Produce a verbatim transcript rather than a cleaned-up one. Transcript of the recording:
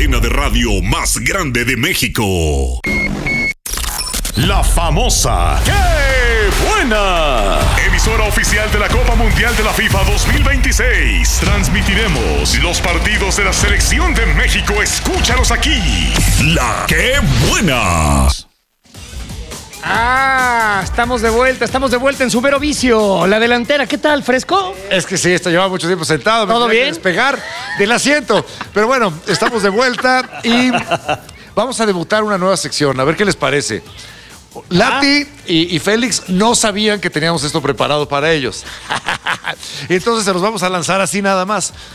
cadena de radio más grande de México. La famosa ¡Qué buena! Emisora oficial de la Copa Mundial de la FIFA dos mil veintiséis. Transmitiremos los partidos de la Selección de México. Escúchalos aquí. La ¡Qué buena! Ah, estamos de vuelta, estamos de vuelta en su mero vicio. La delantera, ¿qué tal, Fresco? Es que sí, esto llevaba mucho tiempo sentado. Me ¿Todo tenía que bien? despegar del asiento. Pero bueno, estamos de vuelta y vamos a debutar una nueva sección. A ver qué les parece. Lati ah. y, y Félix no sabían que teníamos esto preparado para ellos. Entonces se los vamos a lanzar así nada más.